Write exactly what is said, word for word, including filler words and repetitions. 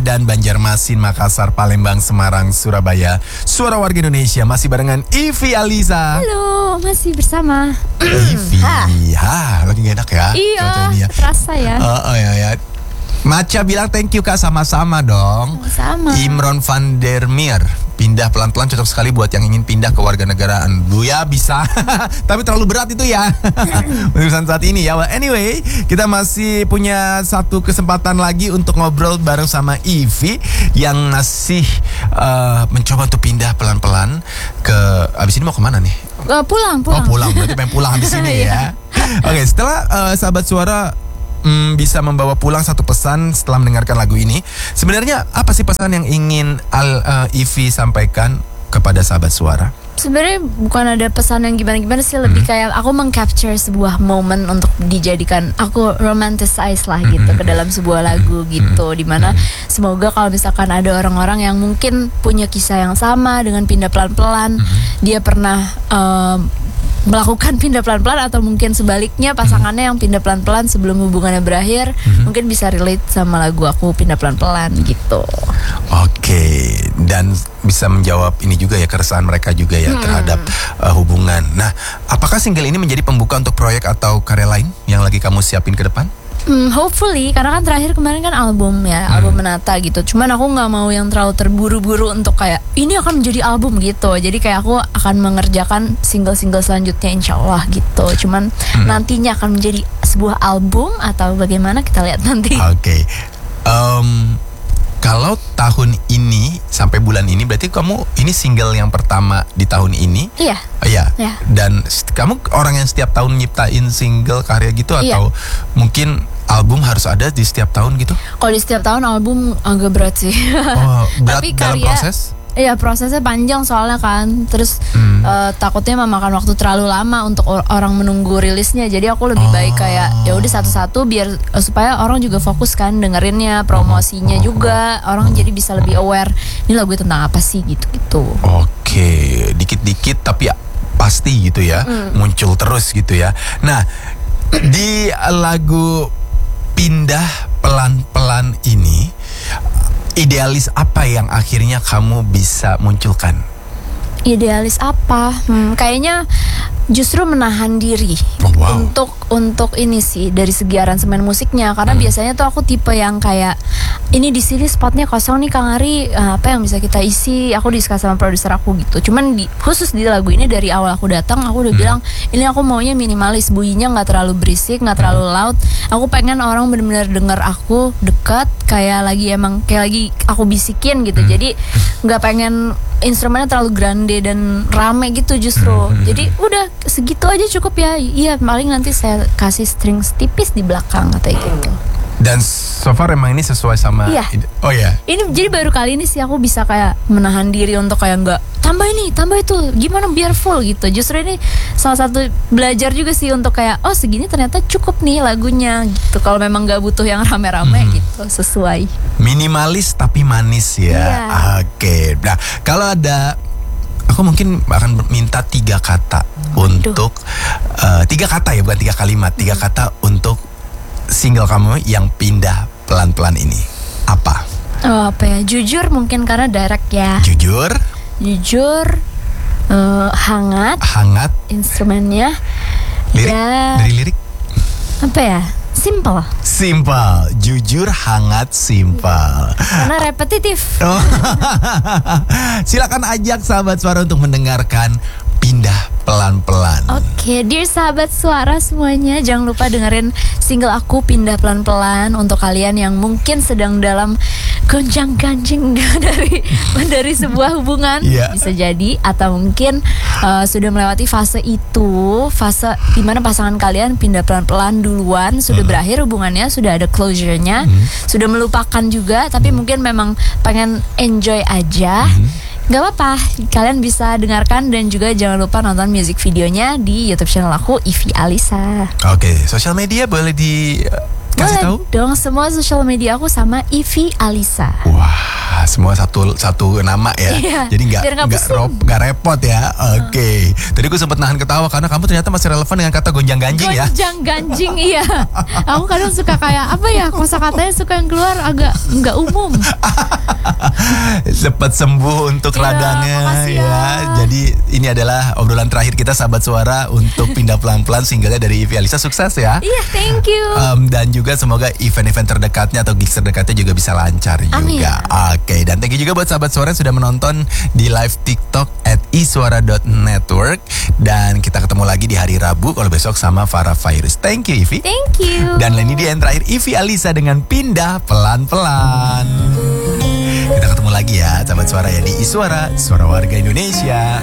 dan Banjarmasin, Makassar, Palembang, Semarang, Surabaya. Suara Warga Indonesia masih barengan Ivy Aliza. Halo, masih bersama Ivy. Ha, ha lagi gak enak ya? Iya, ya. terasa ya. Oh, oh ya ya. Maca bilang thank you Kak, sama-sama dong. Sama. Imron van der Meer, pindah pelan-pelan cocok sekali buat yang ingin pindah ke warga negaraan. Bu ya bisa, tapi terlalu berat itu ya. Urusan saat ini ya. Well, anyway, kita masih punya satu kesempatan lagi untuk ngobrol bareng sama Ivy yang masih uh, mencoba untuk pindah pelan-pelan ke. Abis ini mau kemana nih? Uh, pulang, pulang. Oh pulang, berarti pengen pulang habis ini ya. Oke, okay, setelah uh, sahabat suara Hmm, bisa membawa pulang satu pesan setelah mendengarkan lagu ini. Sebenarnya apa sih pesan yang ingin Al, uh, Ivy sampaikan kepada sahabat suara? Sebenarnya bukan ada pesan yang gimana-gimana sih, lebih hmm. kayak aku mengcapture sebuah momen untuk dijadikan aku romanticize lah gitu hmm. ke dalam sebuah lagu gitu, dimana semoga kalau misalkan ada orang-orang yang mungkin punya kisah yang sama dengan pindah pelan-pelan, hmm. dia pernah um, melakukan pindah pelan-pelan atau mungkin sebaliknya pasangannya yang pindah pelan-pelan sebelum hubungannya berakhir, mm-hmm. mungkin bisa relate sama lagu aku pindah pelan-pelan gitu. Oke, dan bisa menjawab ini juga ya, keresahan mereka juga ya hmm. terhadap uh, hubungan. Nah, apakah single ini menjadi pembuka untuk proyek atau karya lain yang lagi kamu siapin ke depan? Hmm, hopefully, karena kan terakhir kemarin kan album ya, hmm. album Menata gitu. Cuman aku nggak mau yang terlalu terburu-buru untuk kayak ini akan menjadi album gitu. Jadi kayak aku akan mengerjakan single-single selanjutnya insya Allah gitu. Cuman hmm. nantinya akan menjadi sebuah album atau bagaimana kita lihat nanti. Oke, okay. um, kalau tahun ini sampai bulan ini berarti kamu ini single yang pertama di tahun ini? Iya. Oh, iya. Ya. Dan st- kamu orang yang setiap tahun nyiptain single karya gitu atau iya. mungkin album harus ada di setiap tahun gitu? Kalau di setiap tahun album agak berat sih. Oh, berat. Tapi dalam karya, proses? Iya, prosesnya panjang soalnya kan. Terus hmm. uh, takutnya memakan waktu terlalu lama untuk or- orang menunggu rilisnya. Jadi aku lebih oh. baik kayak ya udah satu-satu biar uh, supaya orang juga fokus kan dengerinnya, promosinya oh. juga. Orang oh. jadi bisa lebih aware ini lagu tentang apa sih gitu-gitu. Oke, dikit-dikit tapi ya pasti gitu ya, hmm. muncul terus gitu ya. Nah, di lagu Pindah Pelan-pelan ini, idealis apa yang akhirnya kamu bisa munculkan? Idealis apa? Hmm, kayaknya justru menahan diri oh, wow. untuk untuk ini sih dari segi aransemen musiknya, karena hmm. biasanya tuh aku tipe yang kayak ini di sini spotnya kosong nih Kang Ari, apa yang bisa kita isi? Aku diskus sama produser aku gitu. Cuman di, khusus di lagu ini dari awal aku datang aku udah hmm. bilang ini aku maunya minimalis, bunyinya nggak terlalu berisik, nggak terlalu loud. Aku pengen orang benar-benar denger aku dekat, kayak lagi emang kayak lagi aku bisikin gitu. Hmm. Jadi nggak pengen instrumennya terlalu grande dan rame gitu justru. Hmm. Jadi udah segitu aja cukup ya. Iya, paling nanti saya kasih string tipis di belakang katanya gitu. Dan so far emang ini sesuai sama iya. ide- Oh ya. Ini jadi baru kali ini sih aku bisa kayak menahan diri untuk kayak nggak tambah ini, tambah itu, gimana biar full gitu. Justru ini salah satu belajar juga sih untuk kayak oh segini ternyata cukup nih lagunya gitu. Kalau memang nggak butuh yang rame-rame hmm. gitu, sesuai. Minimalis tapi manis ya. Iya. Oke. Nah, kalau ada aku mungkin akan minta tiga kata Aduh. untuk uh, tiga kata ya, bukan tiga kalimat, tiga hmm. kata untuk single kamu yang pindah pelan-pelan ini. Apa? Oh, apa ya? Jujur mungkin karena direct ya. Jujur. Jujur. Uh, hangat. Hangat. Instrumennya. Lirik. Ya, dari lirik. Apa ya? Simple. Simple. Jujur, hangat, simple. Karena repetitif. Oh. Silakan ajak sahabat suara untuk mendengarkan Pindah Pelan-pelan. Oke, okay, dear sahabat suara semuanya, jangan lupa dengerin single aku Pindah Pelan-pelan untuk kalian yang mungkin sedang dalam gonjang-ganjing dari dari sebuah hubungan, yeah. bisa jadi, atau mungkin uh, sudah melewati fase itu, fase dimana pasangan kalian pindah pelan-pelan duluan, sudah uh. berakhir hubungannya, sudah ada closure-nya, uh. sudah melupakan juga, tapi uh. mungkin memang pengen enjoy aja. Uh. Gak apa-apa, kalian bisa dengarkan dan juga jangan lupa nonton music videonya di YouTube channel aku, Ivy Aliza. Oke, okay, sosial media boleh di uh, kasih boleh tahu? Dong, semua sosial media aku sama Ivy Aliza. Wah, Ah, semua satu satu nama ya. Iya, Jadi nggak biar nggak nggak pusing. rop- nggak repot ya. Oke. Tadi gue sempat nahan ketawa karena kamu ternyata masih relevan dengan kata gonjang ganjing ya. Gonjang ganjing iya. Aku kadang suka kayak apa ya, kosakatanya suka yang keluar agak nggak umum. Cepat sembuh untuk Iya, radangnya makasih ya. ya. Jadi ini adalah obrolan terakhir kita sahabat suara untuk pindah pelan-pelan singlenya dari Ivy Alisa, sukses ya. Iya, thank you. Um, dan juga semoga event-event terdekatnya atau gigs terdekatnya juga bisa lancar Amin. juga. Oke, dan thank you juga buat sahabat suara yang sudah menonton di live TikTok at iswara dot network. Dan kita ketemu lagi di hari Rabu kalau besok sama Farah Fairuz. Thank you Ivy. Thank you. Dan ini dia yang terakhir, Ivy Alisa dengan Pindah Pelan-Pelan. Kita ketemu lagi ya sahabat suara ya di Iswara, Suara Warga Indonesia.